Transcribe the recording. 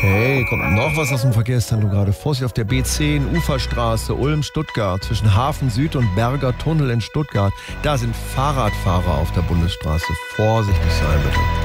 Hey, kommt noch was aus dem Verkehrszentrum gerade. Vorsicht auf der B10, Uferstraße, Ulm-Stuttgart, zwischen Hafen Süd und Berger Tunnel in Stuttgart. Da sind Fahrradfahrer auf der Bundesstraße. Vorsichtig sein, bitte.